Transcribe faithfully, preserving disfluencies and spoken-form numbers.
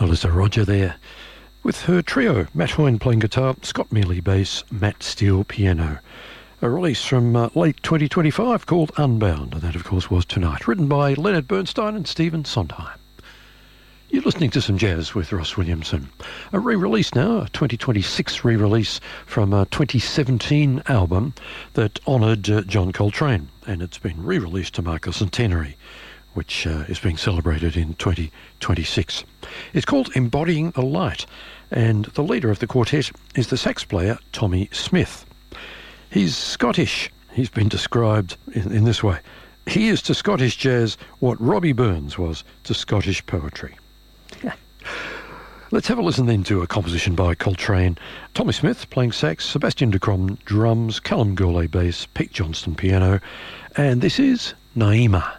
Melissa Roger there, with her trio, Matt Hoyne playing guitar, Scott Mealy bass, Matt Steele piano. A release from uh, late twenty twenty-five called Unbound, and that of course was Tonight, written by Leonard Bernstein and Stephen Sondheim. You're listening to some jazz with Ross Williamson. A re-release now, a twenty twenty-six re-release from a twenty seventeen album that honoured uh, John Coltrane, and it's been re-released to mark the centenary, which uh, is being celebrated in twenty twenty-six. It's called Embodying a Light, and the leader of the quartet is the sax player Tommy Smith. He's Scottish. He's been described in, in this way. He is to Scottish jazz what Robbie Burns was to Scottish poetry. Let's have a listen then to a composition by Coltrane. Tommy Smith playing sax, Sebastian de Crom drums, Callum Gourlay bass, Pete Johnston piano, and this is Naima.